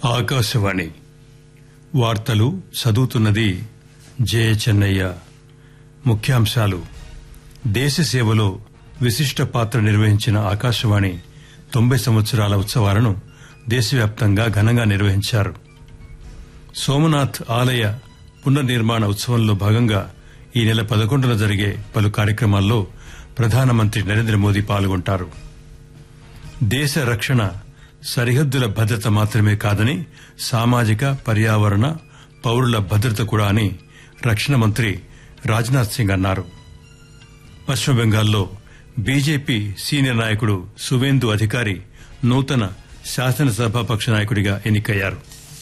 ఆకాశవాణి వార్తలు చదువుతున్నది జె చెన్నయ్య. ముఖ్యాంశాలు. దేశ సేవలో విశిష్ట పాత్ర నిర్వహించిన ఆకాశవాణి 90 సంవత్సరాల ఉత్సవాలను దేశవ్యాప్తంగా ఘనంగా నిర్వహించారు. సోమనాథ్ ఆలయ పునర్నిర్మాణ ఉత్సవంలో భాగంగా ఈ నెల 11న జరిగే పలు కార్యక్రమాల్లో ప్రధానమంత్రి నరేంద్ర మోదీ పాల్గొంటారు. దేశ రక్షణ సరిహద్దుల భద్రత మాత్రమే కాదని సామాజిక, పర్యావరణ, పౌరుల భద్రత కూడా అని రక్షణ మంత్రి రాజ్నాథ్ సింగ్ అన్నారు. పశ్చిమ బెంగాల్లో బీజేపీ సీనియర్ నాయకుడు సువేందు అధికారి నూతన శాసనసభాపక్ష నాయకుడిగా ఎన్నికయ్యారు.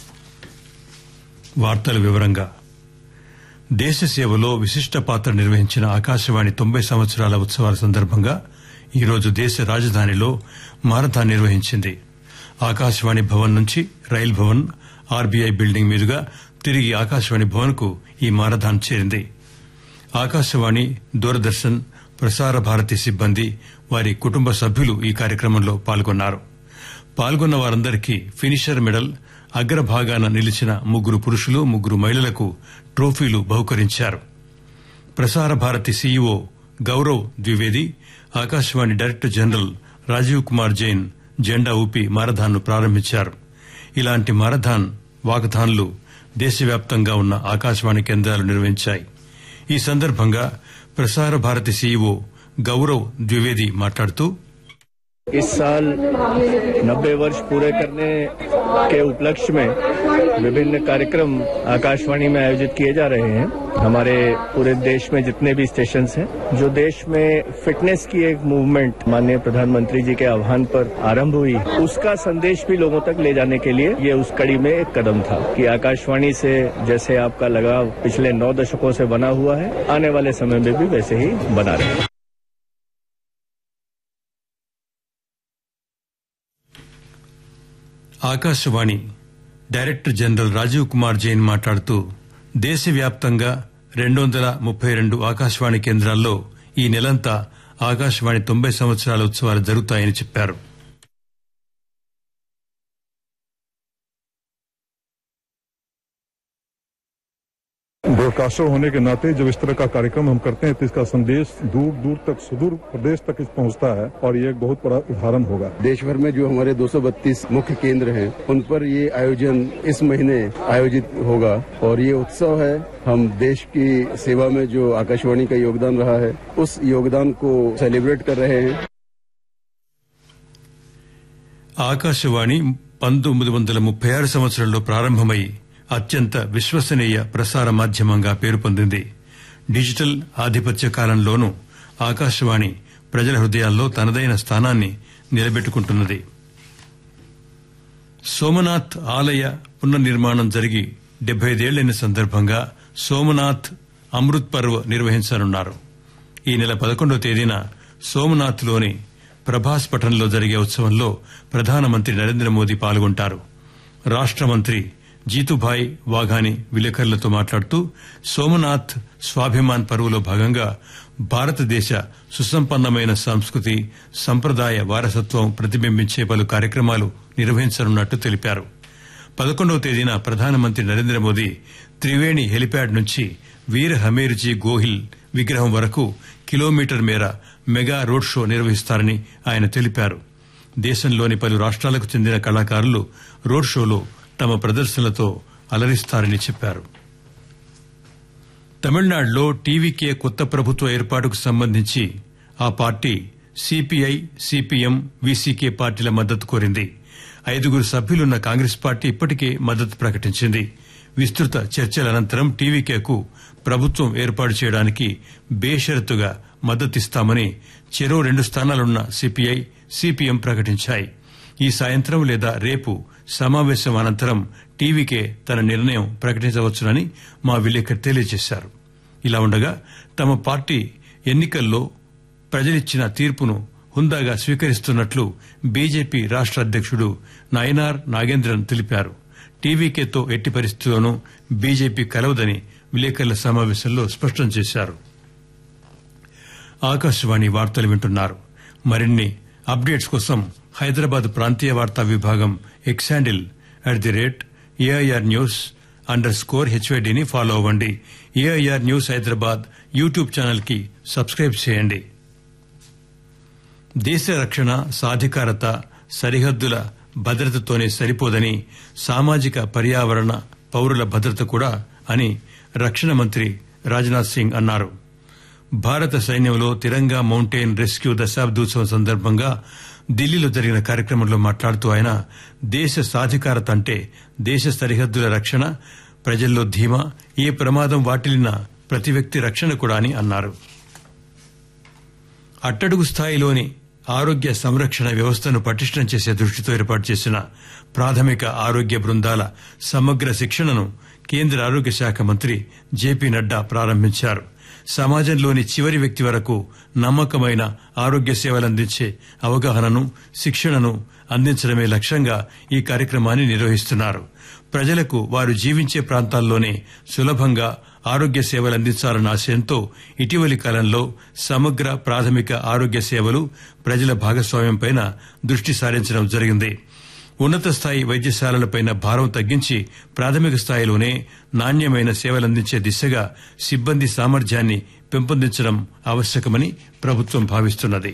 వార్తల వివరంగా. దేశ సేవలో విశిష్ట పాత్ర నిర్వహించిన ఆకాశవాణి 90 సంవత్సరాల ఉత్సవాల సందర్భంగా ఈరోజు దేశ రాజధానిలో మారథాన్ నిర్వహించింది. ఆకాశవాణి భవన్ నుంచి రైల్ భవన్, ఆర్బీఐ బిల్డింగ్ మీదుగా తిరిగి ఆకాశవాణి భవన్ కు ఈ మారథాన్ చేరింది. ఆకాశవాణి, దూరదర్శన్, ప్రసార భారతి సిబ్బంది, వారి కుటుంబ సభ్యులు ఈ కార్యక్రమంలో పాల్గొన్నారు. పాల్గొన్న వారందరికీ ఫినిషర్ మెడల్, అగ్రభాగాన నిలిచిన 3 పురుషులు, 3 మహిళలకు ట్రోఫీలు బహుకరించారు. Prasar Bharati CEO Gaurav Dwivedi, Akashvani director general Rajiv Kumar Jain జెండా ఊపి మారథాన్ ను ప్రారంభించారు. ఇలాంటి మారథాన్ వాకథాన్లు దేశవ్యాప్తంగా ఉన్న ఆకాశవాణి కేంద్రాలు నిర్వహించాయి. ఈ సందర్భంగా ప్రసార భారతి సీఈఓ గౌరవ్ ద్వివేది మాట్లాడుతూ, इस साल 90 वर्ष पूरे करने के उपलक्ष्य में विभिन्न कार्यक्रम आकाशवाणी में आयोजित किए जा रहे हैं. हमारे पूरे देश में जितने भी स्टेशन हैं, जो देश में फिटनेस की एक मूवमेंट माननीय प्रधानमंत्री जी के आह्वान पर आरंभ हुई, उसका संदेश भी लोगों तक ले जाने के लिए ये उस कड़ी में एक कदम था कि आकाशवाणी से जैसे आपका लगाव पिछले 9 दशकों से बना हुआ है, आने वाले समय में भी वैसे ही बना रहे. ఆకాశవాణి డైరెక్టర్ జనరల్ రాజీవ్ కుమార్ జైన్ మాట్లాడుతూ, దేశవ్యాప్తంగా 232 ఆకాశవాణి కేంద్రాల్లో ఈ నెలంతా ఆకాశవాణి 90 సంవత్సరాల ఉత్సవాలు జరుగుతాయని చెప్పారు. ब्रॉडकास्टर होने के नाते जब इस तरह का कार्यक्रम हम करते हैं तो इसका संदेश दूर दूर तक, सुदूर प्रदेश तक पहुंचता है और ये एक बहुत बड़ा उदाहरण होगा. देश भर में जो हमारे 232 मुख्य केंद्र हैं, उन पर ये आयोजन इस महीने आयोजित होगा और ये उत्सव है. हम देश की सेवा में जो आकाशवाणी का योगदान रहा है, उस योगदान को सेलिब्रेट कर रहे हैं. ఆకాశవాణి 1936 సంవత్సరంలో ప్రారంభమై అత్యంత విశ్వసనీయ ప్రసార మాధ్యమంగా పేరు పొందింది. డిజిటల్ ఆధిపత్య కాలంలోనూ ఆకాశవాణి ప్రజల హృదయాల్లో తనదైన స్థానాన్ని నిలబెట్టుకుంటున్నది. సోమనాథ్ ఆలయ పునర్నిర్మాణం జరిగి 75 ఏళ్లైన సందర్భంగా సోమనాథ్ అమృత్ పర్వ్ నిర్వహించనున్నారు. ఈ నెల 11వ తేదీన సోమనాథ్ లోని ప్రభాస్ పఠన్లో జరిగే ఉత్సవంలో ప్రధానమంత్రి నరేంద్ర మోదీ పాల్గొంటారు. రాష్ట మంత్రి జీతుభాయ్ వాఘాని విలేకరులతో మాట్లాడుతూ, సోమనాథ్ స్వాభిమాన్ పర్వులో భాగంగా భారతదేశ సుసంపన్నమైన సంస్కృతి, సంప్రదాయ వారసత్వం ప్రతిబింబించే పలు కార్యక్రమాలు నిర్వహించనున్నట్టు తెలిపారు. 11వ తేదీన ప్రధానమంత్రి నరేంద్ర మోదీ త్రివేణి హెలిప్యాడ్ నుంచి వీర్ హమీర్జీ గోహిల్ విగ్రహం వరకు కిలోమీటర్ మేర మెగా రోడ్ షో నిర్వహిస్తారని ఆయన తెలిపారు. దేశంలోని పలు రాష్ట్రాలకు చెందిన కళాకారులు రోడ్ షోలో తమ ప్రదర్శనలతో అలరిస్తారని చెప్పారు. తమిళనాడులో టీవీకే కొత్త ప్రభుత్వ ఏర్పాటుకు సంబంధించి ఆ పార్టీ సిపిఐ, సిపిఎం, వీసీకే పార్టీల మద్దతు కోరింది. 5 సభ్యులున్న కాంగ్రెస్ పార్టీ ఇప్పటికే మద్దతు ప్రకటించింది. విస్తృత చర్చల అనంతరం టీవీకేకు ప్రభుత్వం ఏర్పాటు చేయడానికి బేషరతుగా మద్దతిస్తామని చెరో 2 స్థానాలున్న సిపిఐ, సిపిఎం ప్రకటించాయి. ఈ సాయంత్రం లేదా రేపు సమావేశం అనంతరం టీవీకే తన నిర్ణయం ప్రకటించవచ్చునని మా విలేకరి తెలియజేశారు. ఇలా ఉండగా తమ పార్టీ ఎన్నికల్లో ప్రజలిచ్చిన తీర్పును హుందాగా స్వీకరిస్తున్నట్లు బీజేపీ రాష్ట అధ్యక్షుడు నయనార్ నాగేంద్రన్ తెలిపారు. టీవీకేతో ఎట్టి పరిస్థితుల్లోనూ బీజేపీ కలవదని విలేకరుల సమావేశంలో స్పష్టం చేశారు. ఆకాశవాణి వార్తలు వింటున్నారు. మరిన్ని అప్డేట్స్ కోసం హైదరాబాద్ ప్రాంతీయ వార్తా విభాగం ఎక్స్ హ్యాండిల్ @AIR News_HYDని ఫాలో అవ్వండి. AIR news Hyderabad YouTube channel కి సబ్స్క్రైబ్ చేయండి. దేశ రక్షణ, సాధికారత, సరిహద్దుల భద్రతతోనే సరిపోదని, సామాజిక, పర్యావరణ, పౌరుల భద్రత కూడా అని రక్షణ మంత్రి రాజ్నాథ్ సింగ్ అన్నారు. భారత సైన్యంలో తిరంగా మౌంటైన్ రెస్క్యూ దశాబ్దోత్సవం సందర్భంగా ఢిల్లీలో జరిగిన కార్యక్రమంలో మాట్లాడుతూ ఆయన దేశ సాధికారత అంటే దేశ సరిహద్దుల రక్షణ, ప్రజల్లో ధీమా, ఏ ప్రమాదం వాటిల్లిన ప్రతి వ్యక్తి రక్షణ కూడా అని అన్నారు. అట్టడుగు స్థాయిలోని ఆరోగ్య సంరక్షణ వ్యవస్థను పటిష్టం చేసే దృష్టితో ఏర్పాటు చేసిన ప్రాథమిక ఆరోగ్య బృందాల సమగ్ర శిక్షణను కేంద్ర ఆరోగ్య శాఖ మంత్రి జేపీ నడ్డా ప్రారంభించారు. సమాజంలోని చివరి వ్యక్తి వరకు నమ్మకమైన ఆరోగ్య సేవలందించే అవగాహనను, శిక్షణను అందించడమే లక్ష్యంగా ఈ కార్యక్రమాన్ని నిర్వహిస్తున్నారు. ప్రజలకు వారు జీవించే ప్రాంతాల్లోనే సులభంగా ఆరోగ్య సేవలందించాలన్న ఆశయంతో ఇటీవలి కాలంలో సమగ్ర ప్రాథమిక ఆరోగ్య సేవలు, ప్రజల భాగస్వామ్యంపై దృష్టి సారించడం జరిగింది. ఉన్నత స్థాయి వైద్యశాలలపై భారం తగ్గించి ప్రాథమిక స్థాయిలోనే నాణ్యమైన సేవలందించే దిశగా సిబ్బంది సామర్థ్యాన్ని పెంపొందించడం ఆవశ్యకమని ప్రభుత్వం భావిస్తున్నది.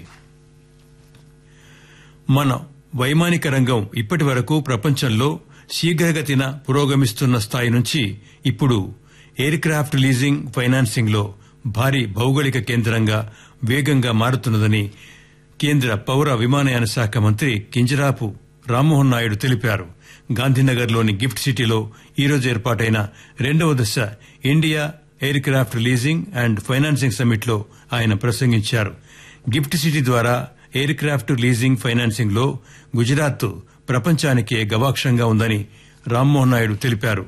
మన వైమానిక రంగం ఇప్పటి వరకు ప్రపంచంలో శీఘ్రగతిన పురోగమిస్తున్న స్థాయి నుంచి ఇప్పుడు ఎయిర్ క్రాఫ్ట్ లీజింగ్, ఫైనాన్సింగ్ లో భారీ భౌగోళిక కేంద్రంగా వేగంగా మారుతున్నదని కేంద్ర పౌర విమానయాన శాఖ మంత్రి కింజరాపు రామ్మోహన్ నాయుడు తెలిపారు. గాంధీనగర్లోని గిఫ్ట్ సిటీలో ఈరోజు ఏర్పాటైన 2వ దశ India air craft leasing and financing summit లో ఆయన ప్రసంగించారు. గిఫ్ట్ సిటీ ద్వారా ఎయిర్ క్రాఫ్ట్ లీజింగ్, ఫైనాన్సింగ్ లో గుజరాత్ ప్రపంచానికే గవాక్షంగా ఉందని రామ్మోహన్ నాయుడు తెలిపారు.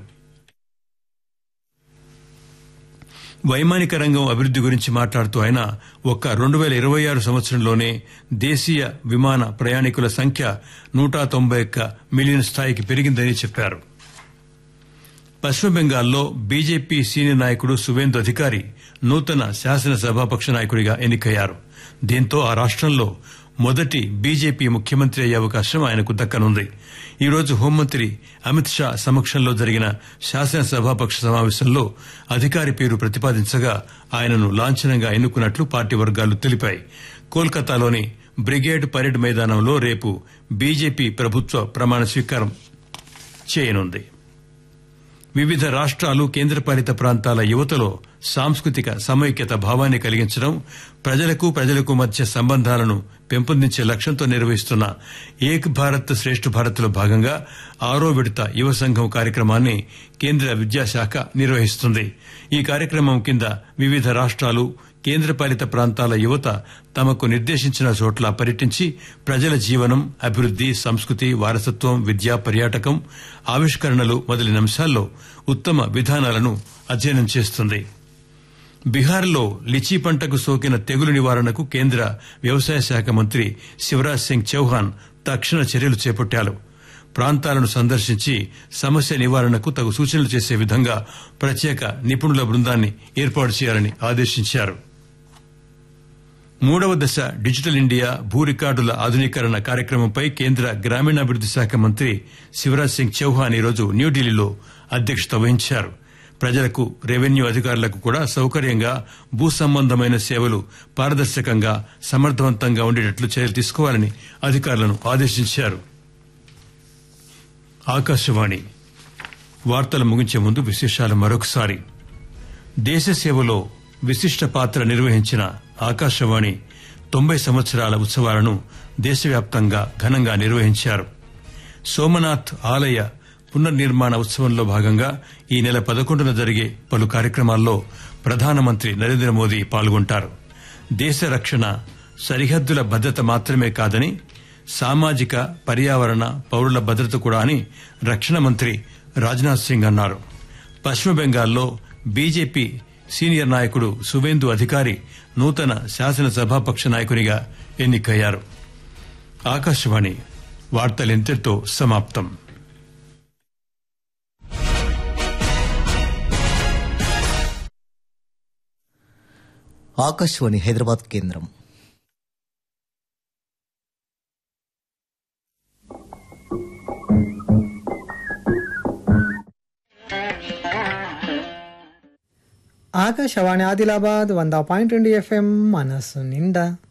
వైమానిక రంగం అభివృద్ది గురించి మాట్లాడుతూ ఆయన ఒక్క 2026 సంవత్సరంలోనే దేశీయ విమాన ప్రయాణికుల సంఖ్య 191 మిలియన్ స్థాయికి పెరిగిందని చెప్పారు. పశ్చిమ బెంగాల్లో బీజేపీ సీనియర్ నాయకుడు సువేందు అధికారి నూతన శాసనసభాపక్ష నాయకుడిగా ఎన్నికయ్యారు. దీంతో ఆ రాష్టంలో మొదటి బీజేపీ ముఖ్యమంత్రి అయ్యే అవకాశం ఆయనకు దక్కనుంది. ఈరోజు హోంమంత్రి అమిత్ షా సమక్షంలో జరిగిన శాసనసభాపక్ష సమావేశంలో అధికారి పేరు ప్రతిపాదించగా ఆయనను లాంఛనంగా ఎన్నుకున్నట్లు పార్టీ వర్గాలు తెలిపాయి. కోల్కతాలోని బ్రిగేడ్ పరేడ్ మైదానంలో రేపు బీజేపీ ప్రభుత్వ ప్రమాణ స్వీకారం చేయనుంది. వివిధ రాష్ట్రాలు, కేంద్రపాలిత ప్రాంతాల యువతలో సాంస్కృతిక సమైక్యత భావాన్ని కలిగించడం, ప్రజలకు మధ్య సంబంధాలను పెంపొందించే లక్ష్యంతో నిర్వహిస్తున్న ఏక్ భారత్ శ్రేష్ఠ భారత్ లో భాగంగా 6వ విడత యువ సంఘం కార్యక్రమాన్ని కేంద్ర విద్యాశాఖ నిర్వహిస్తుంది. ఈ కార్యక్రమం కింద వివిధ రాష్ట్రాలు, కేంద్రపాలిత ప్రాంతాల యువత తమకు నిర్దేశించిన చోట్ల పర్యటించి ప్రజల జీవనం, అభివృద్ది, సంస్కృతి, వారసత్వం, విద్య, పర్యాటకం, ఆవిష్కరణలు మొదలైన అంశాల్లో ఉత్తమ విధానాలను అధ్యయనం చేస్తుంది. బీహార్లో లిచీ పంటకు సోకిన తెగులు నివారణకు కేంద్ర వ్యవసాయ శాఖ మంత్రి శివరాజ్ సింగ్ చౌహాన్ తక్షణ చర్యలు చేపట్టారు. ప్రాంతాలను సందర్శించి సమస్య నివారణకు తగు సూచనలు చేసే విధంగా ప్రత్యేక నిపుణుల బృందాన్ని ఏర్పాటు చేయాలని ఆదేశించారు. 3వ దశ డిజిటల్ ఇండియా భూ రికార్డుల ఆధునీకరణ కార్యక్రమంపై కేంద్ర గ్రామీణాభివృద్ది శాఖ మంత్రి శివరాజ్ సింగ్ చౌహాన్ ఈరోజు న్యూఢిల్లీలో అధ్యక్షత వహించారు. ప్రజలకు, రెవెన్యూ అధికారులకు కూడా సౌకర్యంగా భూ సంబంధమైన సేవలు పారదర్శకంగా, సమర్థవంతంగా ఉండేటట్లు చర్యలు తీసుకోవాలని అధికారులను ఆదేశించారు. ఆకాశవాణి వార్తలు ముగించే ముందు విశేషాలు మరొకసారి. దేశ సేవలో విశిష్ట పాత్ర నిర్వహించిన ఆకాశవాణి 90 సంవత్సరాల ఉత్సవాలను దేశవ్యాప్తంగా ఘనంగా నిర్వహించారు. సోమనాథ్ ఆలయ పునర్నిర్మాణ ఉత్సవంలో భాగంగా ఈ నెల 11న జరిగే పలు కార్యక్రమాల్లో ప్రధానమంత్రి నరేంద్ర మోదీ పాల్గొంటారు. దేశ రక్షణ సరిహద్దుల భద్రత మాత్రమే కాదని సామాజిక, పర్యావరణ, పౌరుల భద్రత కూడా అని రక్షణ మంత్రి రాజ్నాథ్ సింగ్ అన్నారు. పశ్చిమ బెంగాల్లో బీజేపీ సీనియర్ నాయకుడు సువేందు అధికారి నూతన శాసనసభాపక్ష నాయకునిగా ఎన్నికయ్యారు. ఆకాశవాణి వార్తలింతటితో సమాప్తం. ఆకాశవాణి హైదరాబాద్ కేంద్రం. ఆకాశవాణి ఆదిలాబాద్ 100.2 FM మనస్సు నిండా.